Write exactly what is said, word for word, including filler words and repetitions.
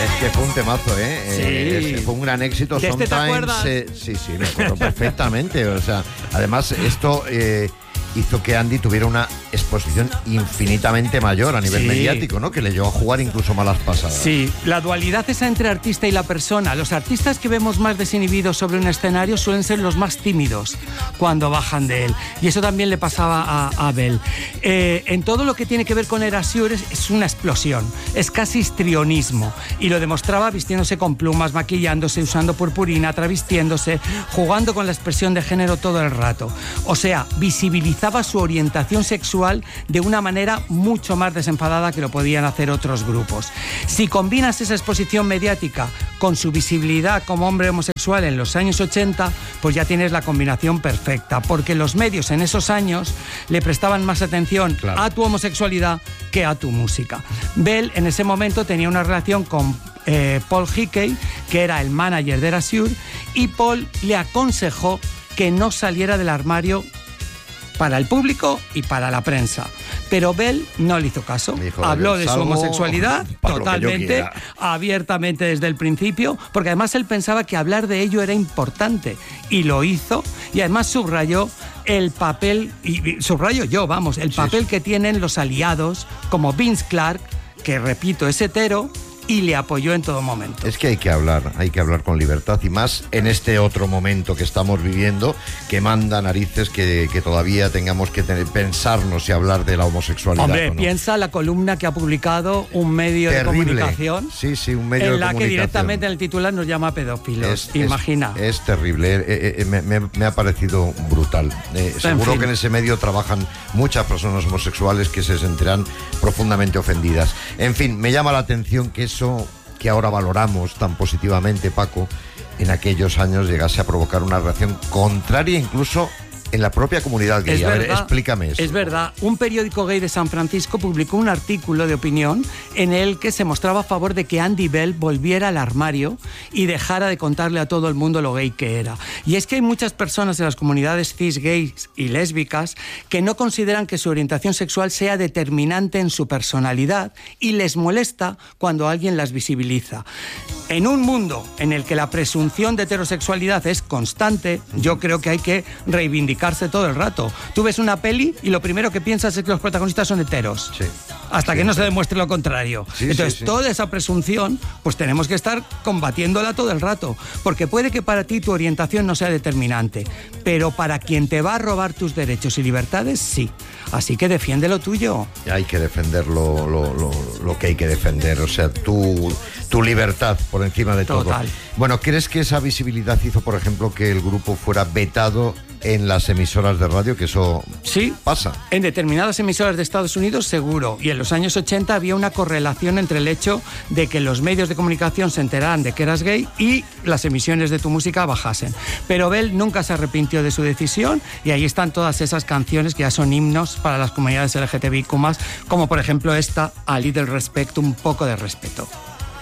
Es que fue un temazo, ¿eh? Sí. eh fue un gran éxito. ¿De este te acuerdas? Eh, sí, sí, me acuerdo perfectamente. O sea, además, esto eh, hizo que Andy tuviera una exposición infinitamente mayor a nivel sí. mediático, ¿no? Que le llevó a jugar incluso malas pasadas. Sí, la dualidad esa entre artista y la persona. Los artistas que vemos más desinhibidos sobre un escenario suelen ser los más tímidos cuando bajan de él. Y eso también le pasaba a Abel. Eh, en todo lo que tiene que ver con Erasure es, es una explosión. Es casi histrionismo. Y lo demostraba vistiéndose con plumas, maquillándose, usando purpurina, travestiéndose, jugando con la expresión de género todo el rato. O sea, visibilizaba su orientación sexual de una manera mucho más desenfadada que lo podían hacer otros grupos. Si combinas esa exposición mediática con su visibilidad como hombre homosexual en los años ochenta, pues ya tienes la combinación perfecta, porque los medios en esos años le prestaban más atención claro. a tu homosexualidad que a tu música. Bell en ese momento tenía una relación con eh, Paul Hickey, que era el manager de Erasure, y Paul le aconsejó que no saliera del armario para el público y para la prensa. Pero Bell no le hizo caso. Dijo, habló de su homosexualidad totalmente, abiertamente desde el principio, porque además él pensaba que hablar de ello era importante y lo hizo, y además subrayó el papel, y subrayo yo, vamos, el papel sí, sí. que tienen los aliados como Vince Clarke, que repito, es hetero, y le apoyó en todo momento. Es que hay que hablar, hay que hablar con libertad, y más en este otro momento que estamos viviendo, que manda narices que, que todavía tengamos que tener, pensarnos y hablar de la homosexualidad. Hombre, ¿no? Piensa la columna que ha publicado un medio Terrible. de comunicación. Sí, sí, un medio en de la comunicación. que directamente en el titular nos llama pedófilos. Es, Imagina. Es, es terrible, eh, eh, me, me, me ha parecido brutal. Eh, seguro fin. que en ese medio trabajan muchas personas homosexuales que se sentirán profundamente ofendidas. En fin, me llama la atención que eso que ahora valoramos tan positivamente, Paco, en aquellos años llegase a provocar una reacción contraria incluso en la propia comunidad gay. Es a ver, verdad, explícame eso. Es verdad. Un periódico gay de San Francisco publicó un artículo de opinión en el que se mostraba a favor de que Andy Bell volviera al armario y dejara de contarle a todo el mundo lo gay que era. Y es que hay muchas personas de las comunidades cis, gays y lésbicas que no consideran que su orientación sexual sea determinante en su personalidad y les molesta cuando alguien las visibiliza. En un mundo en el que la presunción de heterosexualidad es constante, yo creo que hay que reivindicarse todo el rato. Tú ves una peli y lo primero que piensas es que los protagonistas son heteros. Sí. Hasta sí, que no sí. se demuestre lo contrario. Sí, Entonces, sí, sí. toda esa presunción, pues tenemos que estar combatiéndola todo el rato. Porque puede que para ti tu orientación no sea determinante, pero para quien te va a robar tus derechos y libertades, sí. Así que defiende lo tuyo. Hay que defender lo, lo, lo, lo que hay que defender, o sea, tu, tu libertad por encima de todo. Total. Bueno, ¿crees que esa visibilidad hizo, por ejemplo, que el grupo fuera vetado en las emisoras de radio? Que eso sí, pasa. En determinadas emisoras de Estados Unidos, seguro. Y en los años ochenta había una correlación entre el hecho de que los medios de comunicación se enteraran de que eras gay y las emisiones de tu música bajasen. Pero Bell nunca se arrepintió de su decisión, y ahí están todas esas canciones que ya son himnos para las comunidades L G T B I Q más, como por ejemplo esta, A Little Respect, un poco de respeto.